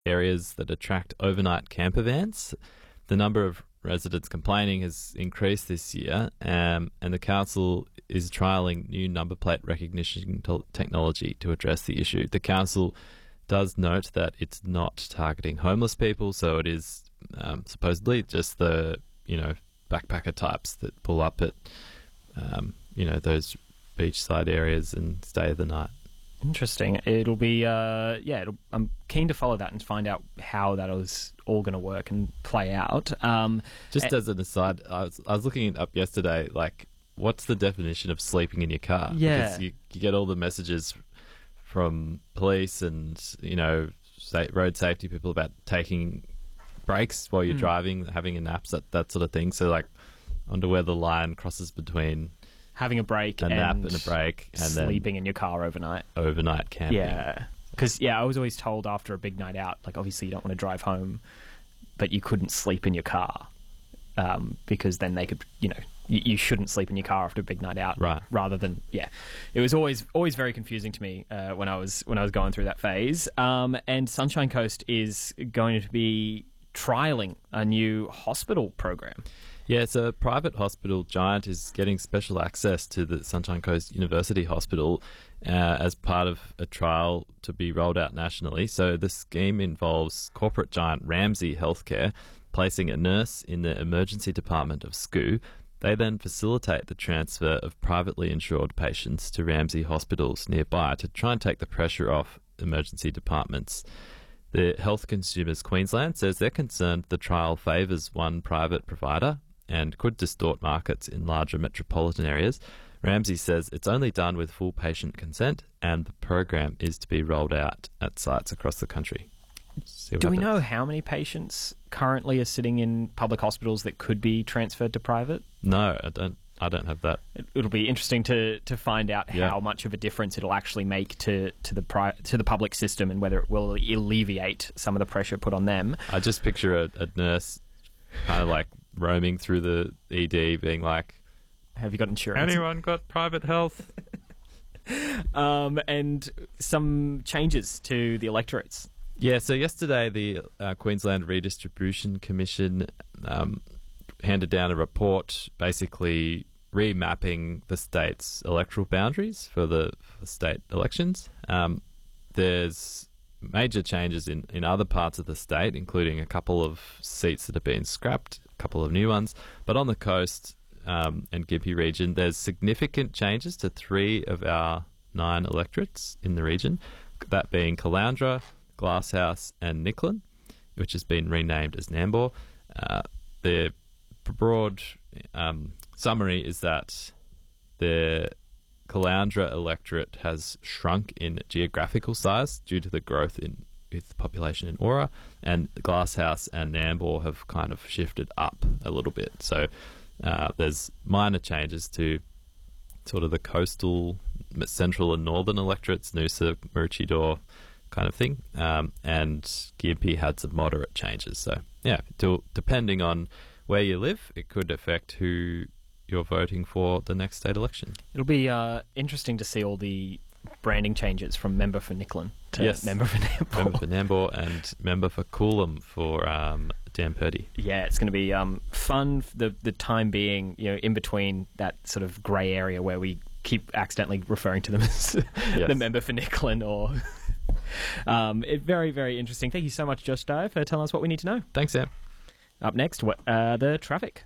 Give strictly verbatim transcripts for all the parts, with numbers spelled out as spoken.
areas that attract overnight camper vans. The number of residents complaining has increased this year, um, and the council is trialling new number plate recognition to- technology to address the issue. The council does note that it's not targeting homeless people, so it is um, supposedly just the, you know, backpacker types that pull up at, um, you know, those beachside areas and stay the night. Interesting. It'll be, uh, yeah, it'll, I'm keen to follow that and find out how that is all going to work and play out. Um, Just and, as an aside, I was, I was looking it up yesterday, like, what's the definition of sleeping in your car? Yeah. Because you, you get all the messages from police and, you know, sa- road safety people about taking breaks while you're Mm. driving, having a nap, that, that sort of thing. So, like, I wonder where the line crosses between having a break a and nap and a break and sleeping in your car overnight. then overnight camping. Yeah. Because, yeah, I was always told after a big night out, like, obviously you don't want to drive home, but you couldn't sleep in your car um, because then they could, you know, you, you shouldn't sleep in your car after a big night out. Right. Rather than, yeah. It was always always very confusing to me uh, when I was when I was going through that phase. Um, and Sunshine Coast is going to be trialling a new hospital program. Yeah, so a private hospital giant is getting special access to the Sunshine Coast University Hospital uh, as part of a trial to be rolled out nationally. So the scheme involves corporate giant Ramsay Healthcare placing a nurse in the emergency department of S C U. They then facilitate the transfer of privately insured patients to Ramsay hospitals nearby to try and take the pressure off emergency departments. The Health Consumers Queensland says they're concerned the trial favours one private provider and could distort markets in larger metropolitan areas. Ramsay says it's only done with full patient consent and the program is to be rolled out at sites across the country. See what Do we happens. know how many patients currently are sitting in public hospitals that could be transferred to private? No, I don't. I don't have that. It, it'll be interesting to, to find out Yeah. how much of a difference it'll actually make to to the pri- to the public system and whether it will alleviate some of the pressure put on them. I just picture a, a nurse kind of like roaming through the E D, being like, Have you got insurance? "Anyone got private health?" Um, and some changes to the electorates. Yeah, so yesterday the uh, Queensland Redistribution Commission um, handed down a report basically remapping the state's electoral boundaries for the for state elections. Um, there's major changes in, in other parts of the state, including a couple of seats that have been scrapped, a couple of new ones. But on the coast um, and Gympie region, there's significant changes to three of our nine electorates in the region, that being Caloundra, Glasshouse and Nicklin, which has been renamed as Nambour. Uh, the broad um, summary is that the Caloundra electorate has shrunk in geographical size due to the growth in with population in Aura, and Glasshouse and Nambour have kind of shifted up a little bit. So uh, there's minor changes to sort of the coastal, central and northern electorates, Noosa, Maroochydore kind of thing, um, and Gympie had some moderate changes. So yeah, to, depending on where you live, it could affect who you're voting for the next state election. It'll be uh, interesting to see all the branding changes from member for Nicklin to Yes. member for Nambour. Member for Nambour and member for Coolum for um, Dan Purdy. Yeah, it's going to be um, fun for the the time being, you know, in between that sort of grey area where we keep accidentally referring to them as Yes. the member for Nicklin or... um, it, very, very interesting. Thank you so much, Josh Dye, for telling us what we need to know. Thanks, Sam. Up next, what, uh, the traffic.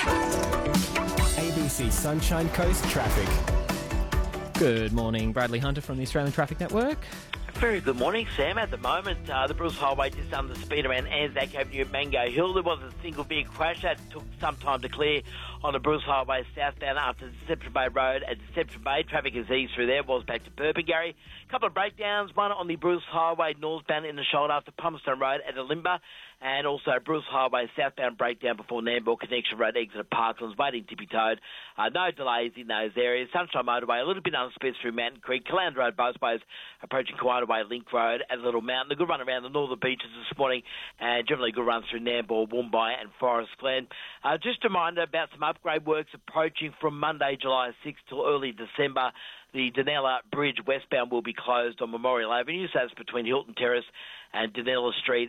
A B C Sunshine Coast Traffic. Good morning, Bradley Hunter from the Australian Traffic Network. Very good morning, Sam. At the moment, uh, the Bruce Highway just under the speed around Anzac Avenue at Mango Hill. There was a single vehicle crash that took some time to clear on the Bruce Highway southbound after Deception Bay Road at Deception Bay. Traffic is eased through there. Was back to Burpengary. A couple of breakdowns. One on the Bruce Highway northbound in the shoulder after Palmerston Road at Alimba. And also Bruce Highway southbound breakdown before Nambour Connection Road exit at Parklands, waiting to be towed. Uh, no delays in those areas. Sunshine Motorway, a little bit unsped through Mountain Creek. Caloundra Road, both ways approaching Kowada Way, Link Road at Little Mountain. A good run around the northern beaches this morning, and generally good runs through Nambour, Woombye and Forest Glen. Uh, just a reminder about some upgrade works approaching from Monday, July sixth till early December. The Dunella Bridge westbound will be closed on Memorial Avenue, so that's between Hilton Terrace and Dunella Street.